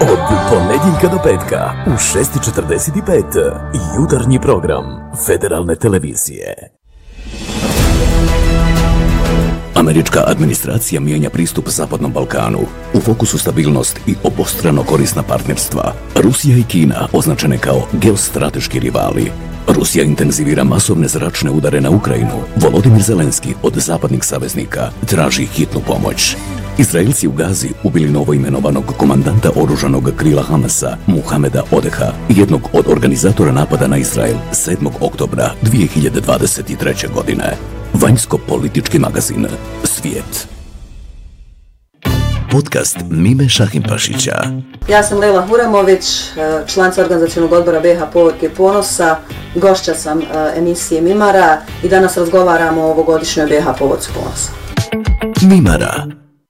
Od ponedjeljka do petka u 6:45 jutarnji program Federalne televizije. Američka administracija mijenja pristup Zapadnom Balkanu. U fokusu stabilnost i obostrano korisna partnerstva. Rusija i Kina označene kao geostrateški rivali. Rusija intenzivira masovne zračne udare na Ukrajinu. Volodimir Zelenski od zapadnih saveznika traži hitnu pomoć. Izraelci u Gazi ubili novoimenovanog komandanta oružanog krila Hamasa, Muhameda Odeha, jednog od organizatora napada na Izrael 7. oktobra 2023. godine. Vanjsko-politički magazin Svijet. Podcast Mime Šahimpašića. Ja sam Lela Huramović, članica organizacionog odbora BiH Povorke Ponosa, gošća sam emisije Mimara i danas razgovaramo o ovogodišnjoj BiH Povorci Ponosa. Mimara.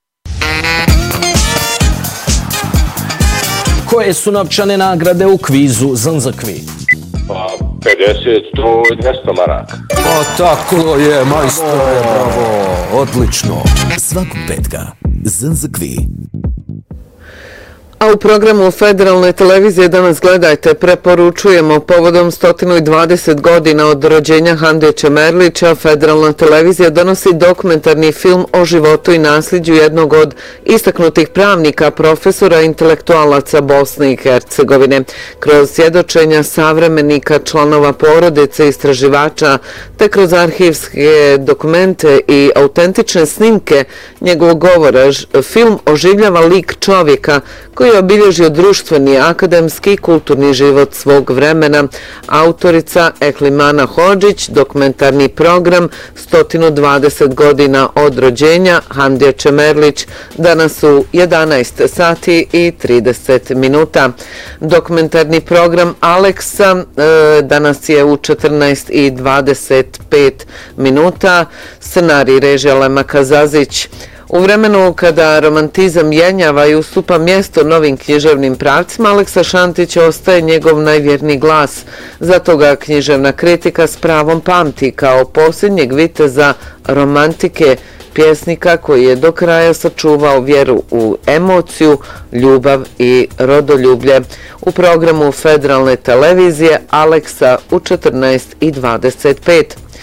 Koje su novčane nagrade u kvizu Zanzakvi? Pa 50, 100 i 200 maraka. O, tako je, majstore, bravo, odlično. Svakog petka Zanzakvi. A u programu Federalne televizije danas gledajte, preporučujemo povodom 120 godina od rođenja Hamdije Čemerlića, Federalna televizija donosi dokumentarni film o životu i nasljeđu jednog od istaknutih pravnika, profesora i intelektualaca Bosne i Hercegovine. Kroz svjedočenja savremenika, članova porodice, istraživača, te kroz arhivske dokumente i autentične snimke njegovog govora, film oživljava lik čovjeka koji je obilježio društveni, akademski i kulturni život svog vremena. Autorica Eklimana Hodžić, dokumentarni program 120 godina od rođenja Hamdija Čemerlić, danas u 11 sati i 30 minuta. Dokumentarni program Aleksa danas je u 14 i 25 minuta. Scenarij režija Lema Kazazić. U vremenu kada romantizam jenjava i ustupa mjesto novim književnim pravcima, Aleksa Šantić ostaje njegov najvjerniji glas. Zato ga književna kritika s pravom pamti kao posljednjeg viteza romantike, pjesnika koji je do kraja sačuvao vjeru u emociju, ljubav i rodoljublje. U programu Federalne televizije Aleksa u 14:25.